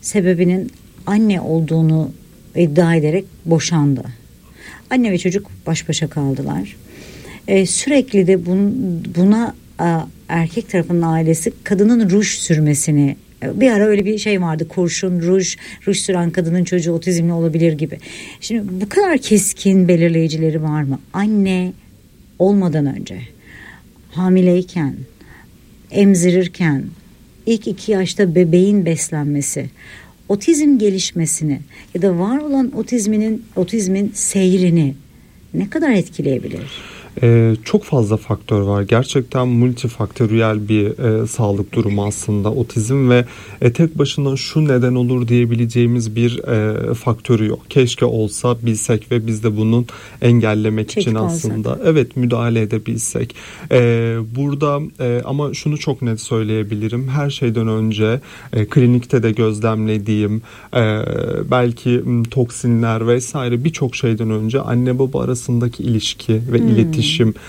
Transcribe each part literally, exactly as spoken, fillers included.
sebebinin anne olduğunu iddia ederek boşandı. Anne ve çocuk baş başa kaldılar. Ee, sürekli de bun, buna a, erkek tarafının ailesi kadının ruj sürmesini, bir ara öyle bir şey vardı, kurşun, ruj, ruj süren kadının çocuğu otizmli olabilir gibi. Şimdi bu kadar keskin belirleyicileri var mı? Anne olmadan önce, hamileyken, emzirirken, ilk iki yaşta bebeğin beslenmesi, otizm gelişmesini ya da var olan otizminin otizmin seyrini ne kadar etkileyebilir? Ee, çok fazla faktör var. Gerçekten multifaktöriyel bir e, sağlık durumu aslında otizm ve e, tek başına şu neden olur diyebileceğimiz bir e, faktörü yok. Keşke olsa bilsek ve biz de bunun engellemek Çekip için aslında alsak. evet müdahale edebilsek. E, burada e, ama şunu çok net söyleyebilirim. Her şeyden önce e, klinikte de gözlemlediğim e, belki m, toksinler vesaire birçok şeyden önce anne baba arasındaki ilişki ve hmm. iletişim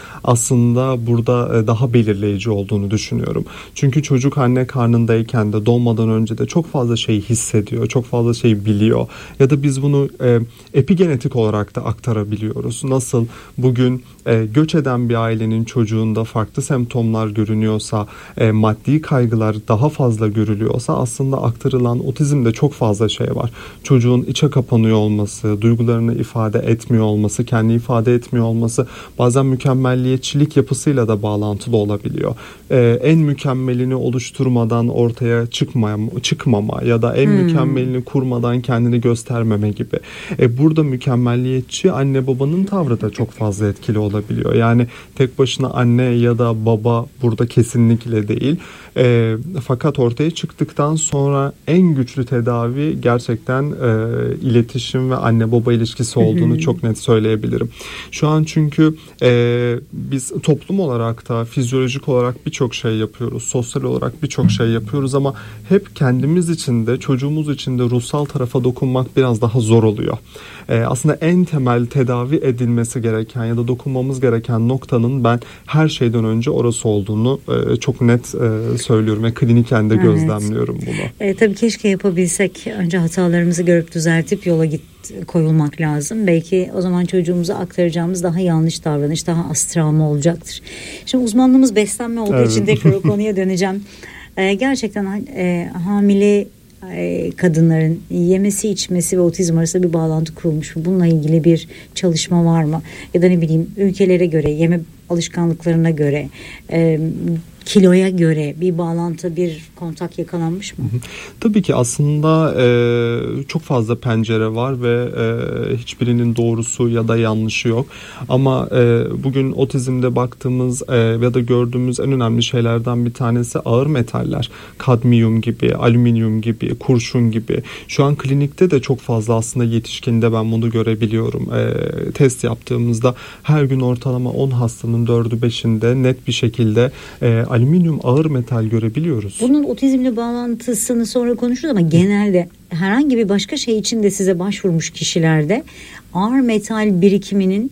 aslında burada daha belirleyici olduğunu düşünüyorum. Çünkü çocuk anne karnındayken de doğmadan önce de çok fazla şey hissediyor, çok fazla şey biliyor. Ya da biz bunu e, epigenetik olarak da aktarabiliyoruz. Nasıl bugün e, göç eden bir ailenin çocuğunda farklı semptomlar görünüyorsa, e, maddi kaygılar daha fazla görülüyorsa aslında aktarılan otizmde çok fazla şey var. Çocuğun içe kapanıyor olması, duygularını ifade etmiyor olması, kendi ifade etmiyor olması, bazen mükemmelliyetçilik yapısıyla da bağlantılı olabiliyor. Ee, en mükemmelini oluşturmadan ortaya çıkmama, çıkmama ya da en hmm. mükemmelini kurmadan kendini göstermeme gibi. Ee, burada mükemmelliyetçi anne babanın tavrı da çok fazla etkili olabiliyor. Yani tek başına anne ya da baba burada kesinlikle değil. Ee, fakat ortaya çıktıktan sonra en güçlü tedavi gerçekten e, iletişim ve anne baba ilişkisi olduğunu hmm. çok net söyleyebilirim. Şu an çünkü Ee, biz toplum olarak da fizyolojik olarak birçok şey yapıyoruz. Sosyal olarak birçok şey yapıyoruz ama hep kendimiz için de çocuğumuz için de ruhsal tarafa dokunmak biraz daha zor oluyor. Ee, aslında en temel tedavi edilmesi gereken ya da dokunmamız gereken noktanın ben her şeyden önce orası olduğunu e, çok net e, söylüyorum ve kliniken de evet. gözlemliyorum bunu. E, tabii keşke yapabilsek. Önce hatalarımızı görüp düzeltip yola git koyulmak lazım. Belki o zaman çocuğumuza aktaracağımız daha yanlış davranış, daha az travma olacaktır. Şimdi uzmanlığımız beslenme olduğu evet. için tekrar o konuya döneceğim. Ee, gerçekten e, hamile e, kadınların yemesi, içmesi ve otizm arasında bir bağlantı kurulmuş mu? Bununla ilgili bir çalışma var mı? Ya da ne bileyim ülkelere göre, yeme alışkanlıklarına göre, e, kiloya göre bir bağlantı, bir kontak yakalanmış mı? Hı hı. Tabii ki aslında e, çok fazla pencere var ve e, hiçbirinin doğrusu ya da yanlışı yok. Ama e, bugün otizmde baktığımız e, ya da gördüğümüz en önemli şeylerden bir tanesi ağır metaller. Kadmiyum gibi, alüminyum gibi, kurşun gibi. Şu an klinikte de çok fazla aslında yetişkinde ben bunu görebiliyorum. E, test yaptığımızda her gün ortalama on hastanın dördü beşinde net bir şekilde e, alüminyum ağır metal görebiliyoruz. Bunun otizmle bağlantısını sonra konuşuruz ama genelde herhangi bir başka şey için de size başvurmuş kişilerde ağır metal birikiminin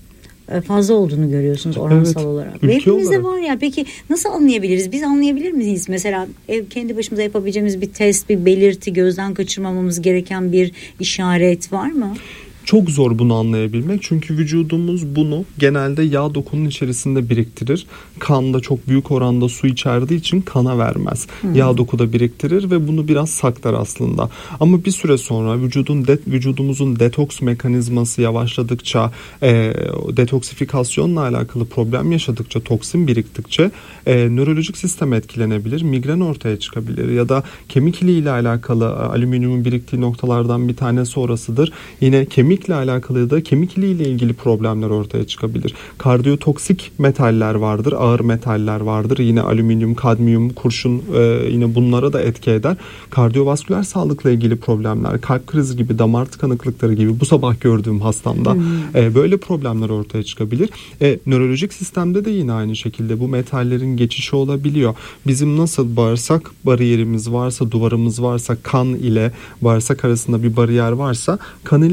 fazla olduğunu görüyorsunuz oransal evet, olarak. Ve hepimizde olarak var ya, peki nasıl anlayabiliriz? Biz anlayabilir miyiz? Mesela ev kendi başımıza yapabileceğimiz bir test, bir belirti, gözden kaçırmamamız gereken bir işaret var mı? Çok zor bunu anlayabilmek çünkü vücudumuz bunu genelde yağ dokunun içerisinde biriktirir. Kan da çok büyük oranda su içerdiği için kana vermez. Hmm. Yağ dokuda biriktirir ve bunu biraz saklar aslında. Ama bir süre sonra vücudun de, vücudumuzun detoks mekanizması yavaşladıkça, e, detoksifikasyonla alakalı problem yaşadıkça, toksin biriktikçe e, nörolojik sistem etkilenebilir, migren ortaya çıkabilir ya da kemik iliği ile alakalı alüminyumun biriktiği noktalardan bir tanesi orasıdır. Yine kemik Kemikle alakalı da kemik iliğiyle ilgili problemler ortaya çıkabilir. Kardiyotoksik metaller vardır, ağır metaller vardır. Yine alüminyum, kadmiyum, kurşun e, yine bunlara da etki eder. Kardiyovasküler sağlıkla ilgili problemler, kalp krizi gibi, damar tıkanıklıkları gibi bu sabah gördüğüm hastamda hmm. e, böyle problemler ortaya çıkabilir. E, nörolojik sistemde de yine aynı şekilde bu metallerin geçişi olabiliyor. Bizim nasıl bağırsak bariyerimiz varsa, duvarımız varsa, kan ile bağırsak arasında bir bariyer varsa, kan ile beynimiz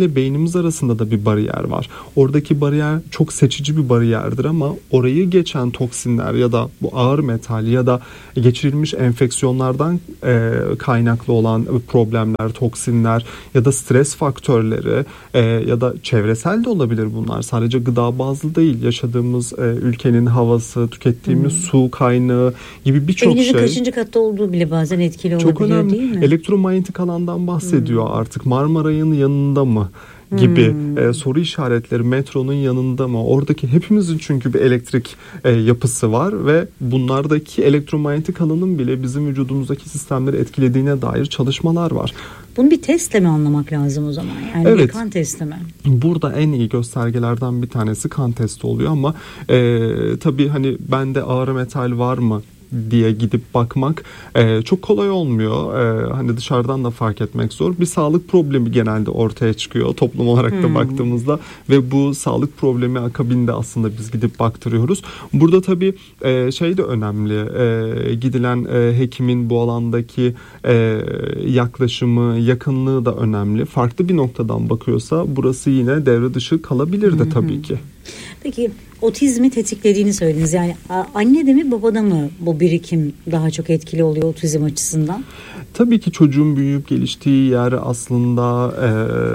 çocuklarımız arasında da bir bariyer var. Oradaki bariyer çok seçici bir bariyerdir ama orayı geçen toksinler ya da bu ağır metal ya da geçirilmiş enfeksiyonlardan e, kaynaklı olan problemler, toksinler ya da stres faktörleri e, ya da çevresel de olabilir bunlar. Sadece gıda bazlı değil. Yaşadığımız e, ülkenin havası, tükettiğimiz hmm. su kaynağı gibi birçok şey. Evinizin kaçıncı katta olduğu bile bazen etkili olabiliyor, çok önemli, değil mi? Elektromanyetik alandan bahsediyor hmm. artık. Marmaray'ın yanında mı? gibi hmm. e, soru işaretleri, metronun yanında mı? Oradaki hepimizin çünkü bir elektrik e, yapısı var ve bunlardaki elektromanyetik alanın bile bizim vücudumuzdaki sistemleri etkilediğine dair çalışmalar var. Bunu bir testle mi anlamak lazım o zaman? Yani evet. Bir kan testi mi? Burada en iyi göstergelerden bir tanesi kan testi oluyor ama e, tabii hani bende ağır metal var mı diye gidip bakmak e, çok kolay olmuyor. E, hani dışarıdan da fark etmek zor. Bir sağlık problemi genelde ortaya çıkıyor toplum olarak da hmm. baktığımızda ve bu sağlık problemi akabinde aslında biz gidip baktırıyoruz. Burada tabii e, şey de önemli. E, gidilen e, hekimin bu alandaki e, yaklaşımı, yakınlığı da önemli. Farklı bir noktadan bakıyorsa burası yine devre dışı kalabilir de hmm. tabii ki. Peki otizmi tetiklediğini söylediniz. Yani annede mi babada mı bu birikim daha çok etkili oluyor otizm açısından? Tabii ki çocuğun büyüyüp geliştiği yer aslında e,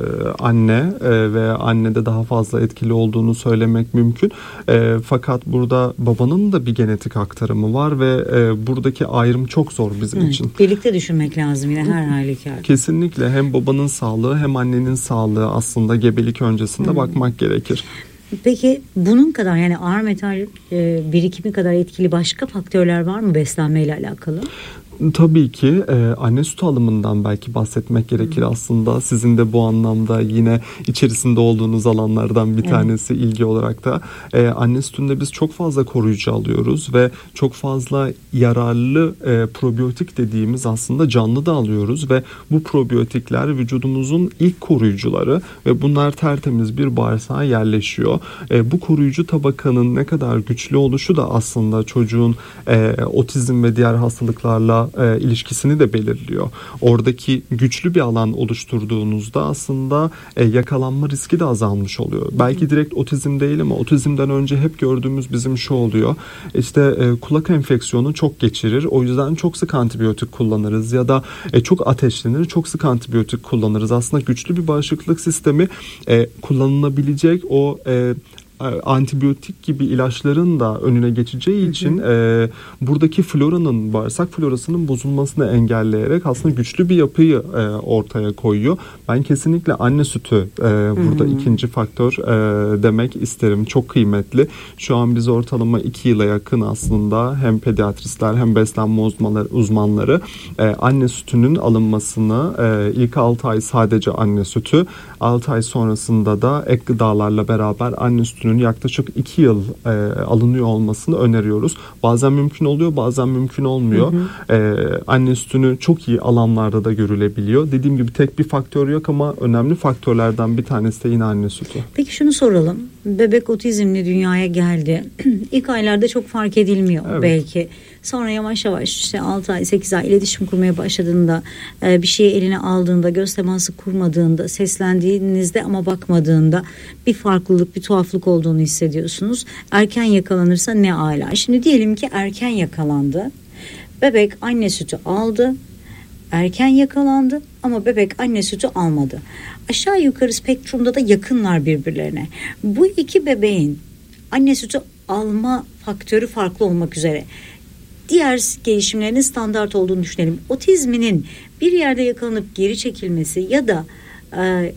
anne e, ve annede daha fazla etkili olduğunu söylemek mümkün. E, fakat burada babanın da bir genetik aktarımı var ve e, buradaki ayrım çok zor bizim Hı, için. Birlikte düşünmek lazım yine her halükarda. Kesinlikle hem babanın sağlığı hem annenin sağlığı aslında gebelik öncesinde Hı. bakmak gerekir. Peki bunun kadar yani ağır metal e, birikimi kadar etkili başka faktörler var mı beslenmeyle alakalı? Tabii ki e, anne sütü alımından belki bahsetmek gerekir hmm. aslında. Sizin de bu anlamda yine içerisinde olduğunuz alanlardan bir evet. tanesi ilgi olarak da. E, anne sütünde biz çok fazla koruyucu alıyoruz ve çok fazla yararlı e, probiyotik dediğimiz aslında canlı da alıyoruz ve bu probiyotikler vücudumuzun ilk koruyucuları ve bunlar tertemiz bir bağırsağa yerleşiyor. E, bu koruyucu tabakanın ne kadar güçlü oluşu da aslında çocuğun e, otizm ve diğer hastalıklarla E, ilişkisini de belirliyor. Oradaki güçlü bir alan oluşturduğunuzda aslında e, yakalanma riski de azalmış oluyor. Hı-hı. Belki direkt otizm değil ama otizmden önce hep gördüğümüz bizim şu oluyor. İşte e, kulak enfeksiyonu çok geçirir. O yüzden çok sık antibiyotik kullanırız ya da e, çok ateşlenir. Çok sık antibiyotik kullanırız. Aslında güçlü bir bağışıklık sistemi e, kullanılabilecek o e, antibiyotik gibi ilaçların da önüne geçeceği için hı hı. E, buradaki floranın, bağırsak florasının bozulmasını engelleyerek aslında güçlü bir yapıyı e, ortaya koyuyor. Ben kesinlikle anne sütü e, burada hı hı. ikinci faktör e, demek isterim. Çok kıymetli. Şu an biz ortalama iki yıla yakın aslında hem pediatristler hem beslenme uzmanları, uzmanları e, anne sütünün alınmasını e, ilk altı ay sadece anne sütü, altı ay sonrasında da ek gıdalarla beraber anne sütünün yaklaşık iki yıl e, alınıyor olmasını öneriyoruz. Bazen mümkün oluyor, bazen mümkün olmuyor. Hı hı. E, anne sütünü çok iyi alanlarda da görülebiliyor. Dediğim gibi tek bir faktör yok ama önemli faktörlerden bir tanesi de yine anne sütü. Peki şunu soralım. Bebek otizmli dünyaya geldi. İlk aylarda çok fark edilmiyor evet. belki. Sonra yavaş yavaş işte altı ay sekiz ay iletişim kurmaya başladığında e, bir şeyi eline aldığında göz teması kurmadığında seslendiğinizde ama bakmadığında bir farklılık bir tuhaflık olduğunu hissediyorsunuz. Erken yakalanırsa ne ala. Şimdi diyelim ki erken yakalandı. Bebek anne sütü aldı. Erken yakalandı ama bebek anne sütü almadı. Aşağı yukarı spektrumda da yakınlar birbirlerine. Bu iki bebeğin anne sütü alma faktörü farklı olmak üzere diğer gelişimlerinin standart olduğunu düşünelim. Otizminin bir yerde yakalanıp geri çekilmesi ya da e,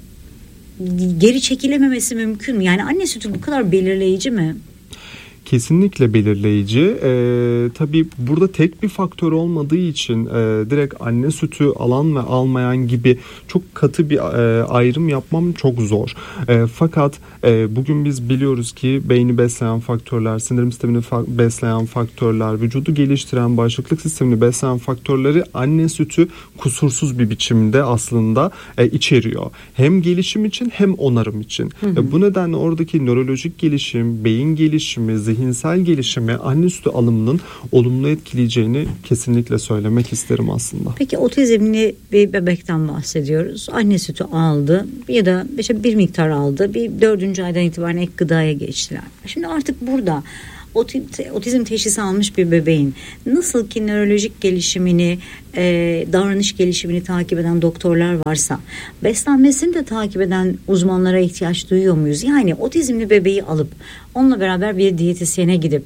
geri çekilememesi mümkün mü? Yani anne sütü bu kadar belirleyici mi? Kesinlikle belirleyici. Ee, tabii burada tek bir faktör olmadığı için e, direkt anne sütü alan ve almayan gibi çok katı bir e, ayrım yapmam çok zor. E, fakat e, bugün biz biliyoruz ki beyni besleyen faktörler, sindirim sistemini fa- besleyen faktörler, vücudu geliştiren, bağışıklık sistemini besleyen faktörleri anne sütü kusursuz bir biçimde aslında e, içeriyor. Hem gelişim için hem onarım için. Hı hı. E, bu nedenle oradaki nörolojik gelişim, beyin gelişimi, zihin zihinsel gelişimi, anne sütü alımının olumlu etkileyeceğini kesinlikle söylemek isterim aslında. Peki otizmli bir bebekten bahsediyoruz. Anne sütü aldı ya da işte bir miktar aldı. Bir dördüncü aydan itibaren ek gıdaya geçtiler. Şimdi artık burada otizm teşhisi almış bir bebeğin nasıl ki nörolojik gelişimini, e, davranış gelişimini takip eden doktorlar varsa, beslenmesini de takip eden uzmanlara ihtiyaç duyuyor muyuz? Yani otizmli bebeği alıp onunla beraber bir diyetisyene gidip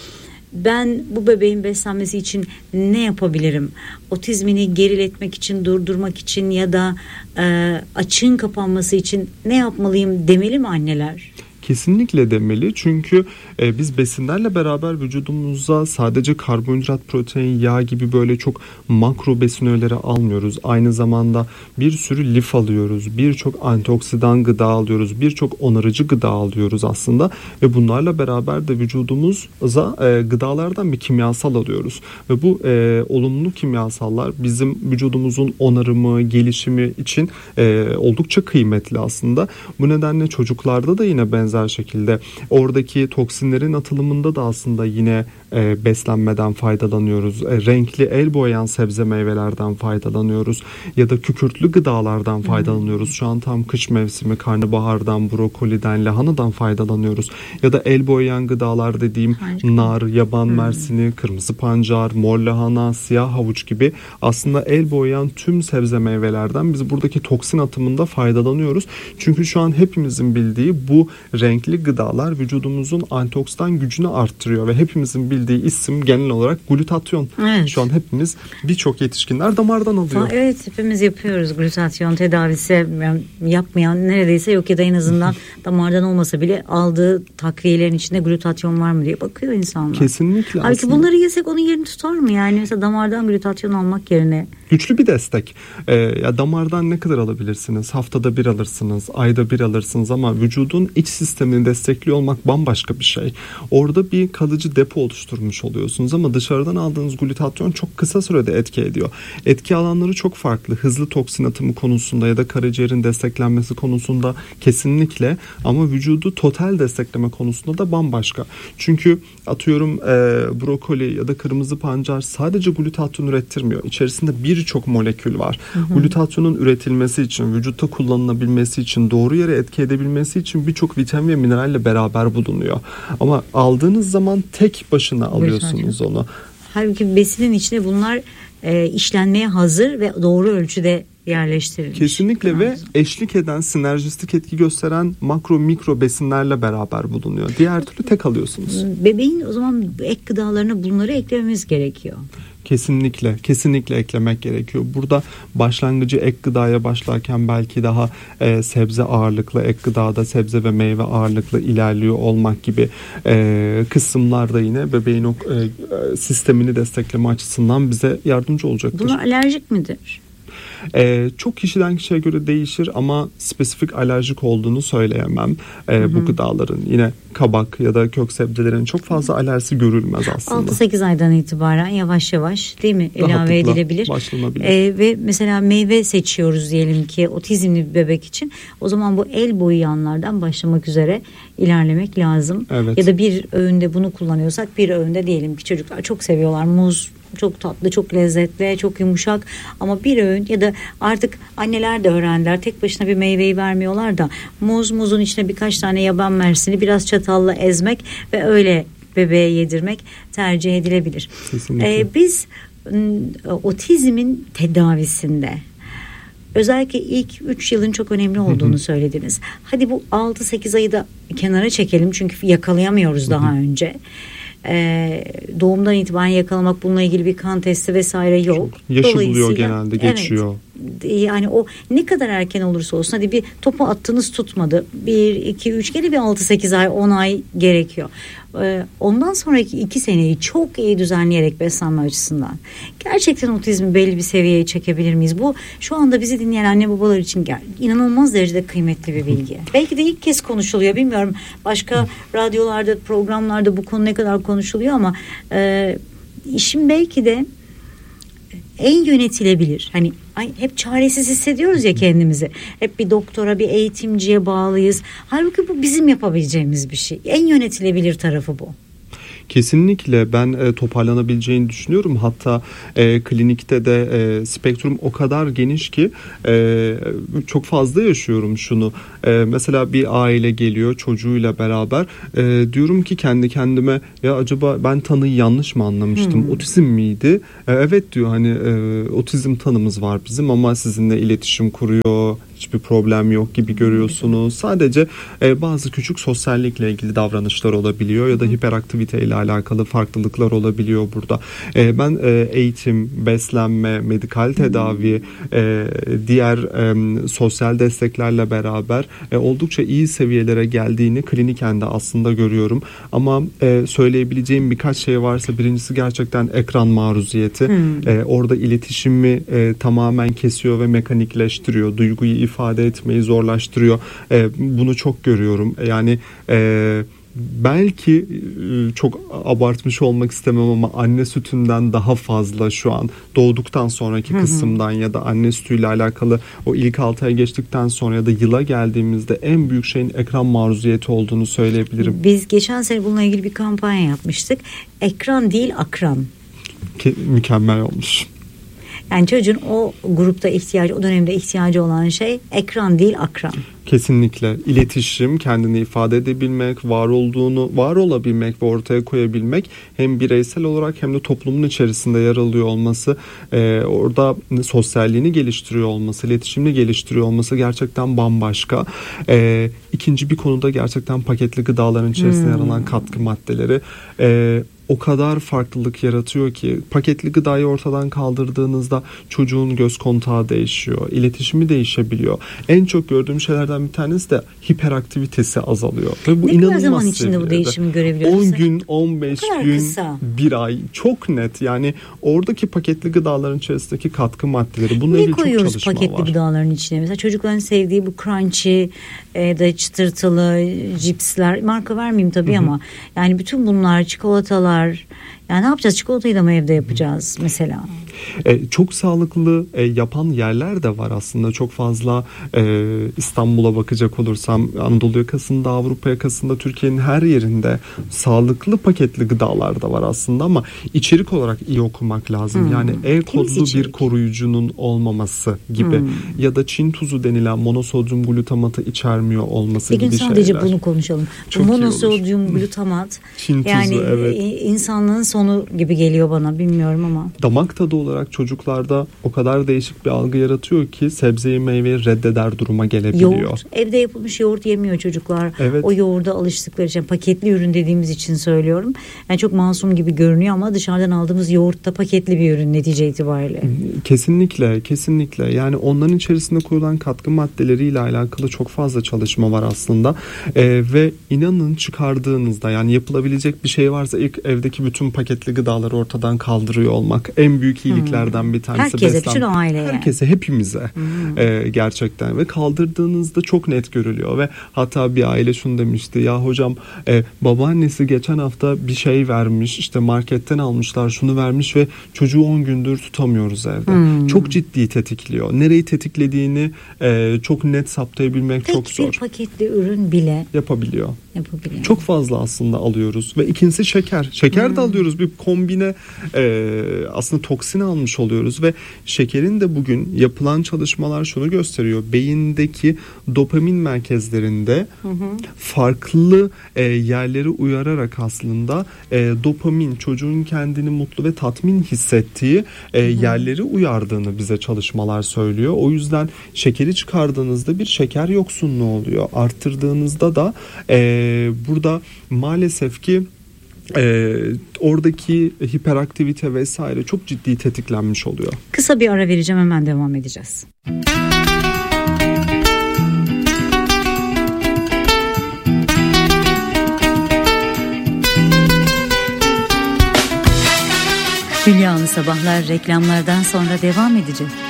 ben bu bebeğin beslenmesi için ne yapabilirim? Otizmini geriletmek için, durdurmak için ya da e, açığın kapanması için ne yapmalıyım demeli mi anneler? Kesinlikle demeli, çünkü e, biz besinlerle beraber vücudumuza sadece karbonhidrat, protein, yağ gibi böyle çok makro besin öğeleri almıyoruz. Aynı zamanda bir sürü lif alıyoruz, birçok antioksidan gıda alıyoruz, birçok onarıcı gıda alıyoruz aslında ve bunlarla beraber de vücudumuza e, gıdalardan bir kimyasal alıyoruz ve bu e, olumlu kimyasallar bizim vücudumuzun onarımı, gelişimi için e, oldukça kıymetli aslında. Bu nedenle çocuklarda da yine benzer şekilde oradaki toksinlerin atılımında da aslında yine e, beslenmeden faydalanıyoruz. E, renkli el boyayan sebze meyvelerden faydalanıyoruz ya da kükürtlü gıdalardan faydalanıyoruz. Şu an tam kış mevsimi, karnabahardan, brokoliden, lahanadan faydalanıyoruz. Ya da el boyayan gıdalar dediğim Harika. nar, yaban hmm. mersini, kırmızı pancar, mor lahana, siyah havuç gibi aslında el boyayan tüm sebze meyvelerden biz buradaki toksin atımında faydalanıyoruz. Çünkü şu an hepimizin bildiği bu renkli gıdalar vücudumuzun antioksidan gücünü arttırıyor ve hepimizin bildiği isim genel olarak glutatyon. Evet. Şu an hepimiz, birçok yetişkinler damardan alıyor. Evet, hepimiz yapıyoruz glutatyon tedavisi, yani yapmayan neredeyse yok ya da en azından damardan olmasa bile aldığı takviyelerin içinde glutatyon var mı diye bakıyor insanlar. Kesinlikle. Halbuki bunları yesek onun yerini tutar mı? Yani mesela damardan glutatyon almak yerine. Güçlü bir destek. Ee, ya damardan ne kadar alabilirsiniz? Haftada bir alırsınız, ayda bir alırsınız ama vücudun iç sistemini destekliyor olmak bambaşka bir şey. Orada bir kalıcı depo oluşturmuş oluyorsunuz ama dışarıdan aldığınız glutatyon çok kısa sürede etki ediyor. Etki alanları çok farklı. Hızlı toksin atımı konusunda ya da karaciğerin desteklenmesi konusunda kesinlikle, ama vücudu total destekleme konusunda da bambaşka. Çünkü atıyorum e, brokoli ya da kırmızı pancar sadece glutatyon ürettirmiyor. İçerisinde birçok molekül var. Hı hı. Glutatyonun üretilmesi için, vücutta kullanılabilmesi için, doğru yere etki edebilmesi için birçok vitamin ve mineralle beraber bulunuyor. Ama aldığınız zaman tek başına alıyorsunuz onu. Halbuki besinin içine bunlar e, işlenmeye hazır ve doğru ölçüde yerleştirilmiş. Kesinlikle lazım. Ve eşlik eden, sinerjistik etki gösteren makro mikro besinlerle beraber bulunuyor. Diğer türlü tek alıyorsunuz. Bebeğin o zaman ek gıdalarına bunları eklememiz gerekiyor. Kesinlikle, kesinlikle eklemek gerekiyor. Burada başlangıcı ek gıdaya başlarken belki daha e, sebze ağırlıklı, ek gıdada sebze ve meyve ağırlıklı ilerliyor olmak gibi e, kısımlarda yine bebeğin o e, sistemini destekleme açısından bize yardımcı olacaktır. Bunlar alerjik midir? Ee, çok kişiden kişiye göre değişir ama spesifik alerjik olduğunu söyleyemem ee, bu gıdaların. Yine kabak ya da kök sebzelerin çok fazla alerjisi görülmez aslında. altı sekiz aydan itibaren yavaş yavaş değil mi ilave edilebilir. Ee, ve mesela meyve seçiyoruz diyelim ki otizmli bir bebek için. O zaman bu el boyayanlardan başlamak üzere ilerlemek lazım. Evet. Ya da bir öğünde bunu kullanıyorsak bir öğünde diyelim ki çocuklar çok seviyorlar muz. Çok tatlı, çok lezzetli, çok yumuşak ama bir öğün ya da artık anneler de öğrendiler. Tek başına bir meyveyi vermiyorlar da muz, muzun içine birkaç tane yaban mersini biraz çatalla ezmek ve öyle bebeğe yedirmek tercih edilebilir. Kesinlikle. Ee, biz otizmin tedavisinde özellikle ilk üç yılın çok önemli olduğunu hı hı. söylediniz. Hadi bu altı sekiz ayı da kenara çekelim çünkü yakalayamıyoruz daha hı hı. önce. Ee, doğumdan itibaren yakalamak, bununla ilgili bir kan testi vesaire yok. Çok yaşı buluyor genelde, geçiyor. Evet, yani o ne kadar erken olursa olsun, hadi bir topu attınız tutmadı. bir, iki, üç gene bir altı sekiz ay, on ay gerekiyor. Ee, ondan sonraki iki seneyi çok iyi düzenleyerek beslenme açısından gerçekten otizmi belli bir seviyeye çekebilir miyiz? Bu şu anda bizi dinleyen anne babalar için gel, inanılmaz derecede kıymetli bir bilgi. Belki de ilk kez konuşuluyor, bilmiyorum. Başka radyolarda, programlarda bu konu ne kadar konuşuluyor ama e, işin belki de en yönetilebilir. Hani hep çaresiz hissediyoruz ya kendimizi. Hep bir doktora, bir eğitimciye bağlıyız. Halbuki bu bizim yapabileceğimiz bir şey. En yönetilebilir tarafı bu. Kesinlikle ben e, toparlanabileceğini düşünüyorum. Hatta e, klinikte de e, spektrum o kadar geniş ki e, çok fazla yaşıyorum şunu. E, mesela bir aile geliyor çocuğuyla beraber, e, diyorum ki kendi kendime, ya acaba ben tanıyı yanlış mı anlamıştım? Hmm. Otizm miydi? E, evet diyor, hani e, otizm tanımız var bizim ama sizinle iletişim kuruyor. Hiçbir problem yok gibi görüyorsunuz. Sadece e, bazı küçük sosyallikle ilgili davranışlar olabiliyor ya da hiperaktivite ile alakalı farklılıklar olabiliyor burada. E, ben e, eğitim, beslenme, medikal tedavi, e, diğer e, sosyal desteklerle beraber e, oldukça iyi seviyelere geldiğini kliniken de aslında görüyorum. Ama e, söyleyebileceğim birkaç şey varsa, birincisi gerçekten ekran maruziyeti. Hmm. E, orada iletişimi e, tamamen kesiyor ve mekanikleştiriyor. Duyguyu ifade etmeyi zorlaştırıyor. E, bunu çok görüyorum. Yani e, belki e, çok abartmış olmak istemem ama anne sütünden daha fazla şu an doğduktan sonraki hı hı. kısımdan ya da anne sütüyle alakalı o ilk altı ay geçtikten sonra ya da yıla geldiğimizde en büyük şeyin ekran maruziyeti olduğunu söyleyebilirim. Biz geçen sene bununla ilgili bir kampanya yapmıştık. Ekran değil, akran. Ki, mükemmel olmuş. Yani çocuğun o grupta ihtiyacı, o dönemde ihtiyacı olan şey ekran değil, akran. Kesinlikle iletişim, kendini ifade edebilmek, var olduğunu, var olabilmek ve ortaya koyabilmek, hem bireysel olarak hem de toplumun içerisinde yer alıyor olması, e, orada sosyalliğini geliştiriyor olması, iletişimini geliştiriyor olması gerçekten bambaşka. E, ikinci bir konuda gerçekten paketli gıdaların içerisinde hmm. yer alan katkı maddeleri. E, O kadar farklılık yaratıyor ki paketli gıdayı ortadan kaldırdığınızda çocuğun göz kontağı değişiyor, iletişimi değişebiliyor. En çok gördüğüm şeylerden bir tanesi de hiperaktivitesi azalıyor. Ve bu ne inanılmaz kadar zaman içinde seviyede. Bu değişimi görebiliyoruz? on gün, on beş gün, kısa. bir ay, çok net. Yani oradaki paketli gıdaların içerisindeki katkı maddeleri, bununla ilgili çok çalışma var. Ne koyuyoruz paketli gıdaların içine? Mesela çocukların sevdiği bu crunchy e, da çıtırtılı cipsler, marka vermeyeyim tabii Hı-hı. ama yani bütün bunlar, çikolatalar. Yani ne yapacağız? Çikolatayı da mı evde yapacağız mesela? E, çok sağlıklı e, yapan yerler de var aslında. Çok fazla e, İstanbul'a bakacak olursam, Anadolu yakasında, Avrupa yakasında, Türkiye'nin her yerinde sağlıklı paketli gıdalar da var aslında ama içerik olarak iyi okumak lazım. Hmm. Yani E kodlu bir koruyucunun olmaması gibi hmm. ya da Çin tuzu denilen monosodyum glutamatı içermiyor olması bir gibi şeyler. Sadece bunu konuşalım. Çok monosodyum glutamat Çin tuzu, yani evet. insanlığın sonu gibi geliyor bana, bilmiyorum ama. Damak tadı olarak çocuklarda o kadar değişik bir algı yaratıyor ki sebzeyi, meyveyi reddeder duruma gelebiliyor. Yoğurt, evde yapılmış yoğurt yemiyor çocuklar. Evet. O yoğurda alıştıkları için, paketli ürün dediğimiz için söylüyorum. Yani çok masum gibi görünüyor ama dışarıdan aldığımız yoğurt da paketli bir ürün netice itibariyle. Kesinlikle, kesinlikle. Yani onların içerisinde koyulan katkı maddeleriyle alakalı çok fazla çalışma var aslında. Ee, ve inanın çıkardığınızda, yani yapılabilecek bir şey varsa ilk evdeki bütün paketli gıdaları ortadan kaldırıyor olmak en büyük iyiliklerden hmm. bir tanesi. Herkese, beslen... bütün aileye. Herkese, hepimize hmm. e, gerçekten ve kaldırdığınızda çok net görülüyor ve hatta bir aile şunu demişti, ya hocam e, babaannesi geçen hafta bir şey vermiş, işte marketten almışlar, şunu vermiş ve çocuğu on gündür tutamıyoruz evde. Hmm. Çok ciddi tetikliyor. Nereyi tetiklediğini e, çok net saptayabilmek Tek çok zor. Tek bir paketli ürün bile yapabiliyor. Yapabiliyor. Çok fazla aslında alıyoruz ve ikincisi şeker. Şeker hmm. de alıyoruz. Bir kombine e, aslında toksin almış oluyoruz ve şekerin de bugün yapılan çalışmalar şunu gösteriyor. Beyindeki dopamin merkezlerinde hı hı. farklı e, yerleri uyararak aslında e, dopamin, çocuğun kendini mutlu ve tatmin hissettiği e, yerleri uyardığını bize çalışmalar söylüyor. O yüzden şekeri çıkardığınızda bir şeker yoksunluğu oluyor. Arttırdığınızda da e, burada maalesef ki Ee, oradaki hiperaktivite vesaire çok ciddi tetiklenmiş oluyor. Kısa bir ara vereceğim, hemen devam edeceğiz. Hülyalı Sabahlar reklamlardan sonra devam edecek.